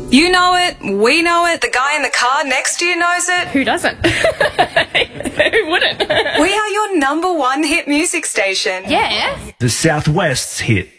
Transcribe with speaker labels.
Speaker 1: You know it, we know it, the guy in the car next to you knows it.
Speaker 2: Who doesn't? Who wouldn't?
Speaker 1: We are your number one hit music station.
Speaker 2: Yeah.
Speaker 3: The Southwest's hit.